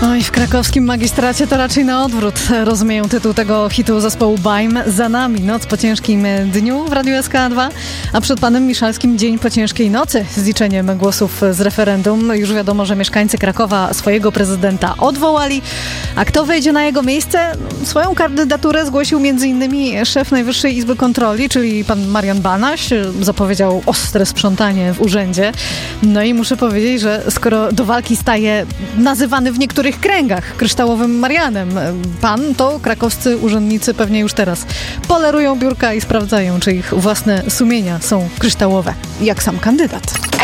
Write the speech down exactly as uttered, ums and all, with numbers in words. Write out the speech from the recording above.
Oj, w krakowskim magistracie to raczej na odwrót. Rozumieją tytuł tego hitu zespołu Bajm. Za nami noc po ciężkim dniu w Radiu S K dwa, a przed panem Miszalskim dzień po ciężkiej nocy z liczeniem głosów z referendum. Już wiadomo, że mieszkańcy Krakowa swojego prezydenta odwołali. A kto wejdzie na jego miejsce? Swoją kandydaturę zgłosił między innymi szef Najwyższej Izby Kontroli, czyli pan Marian Banaś. Zapowiedział ostre sprzątanie w urzędzie. No i muszę powiedzieć, że skoro do walki staje nazywany w niektórych kręgach kryształowym Marianem pan, to krakowscy urzędnicy pewnie już teraz polerują biurka i sprawdzają, czy ich własne sumienia są kryształowe, jak sam kandydat.